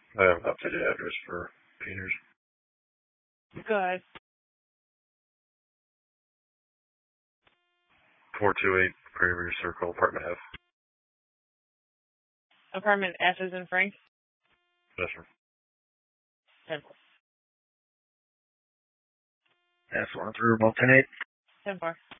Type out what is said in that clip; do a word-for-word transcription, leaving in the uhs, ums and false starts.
I have an updated address for painters. Go ahead. four two eight Prairie Circle, Apartment F. Apartment F is in Frank? Yes, sir. ten F one through about ten eight. four.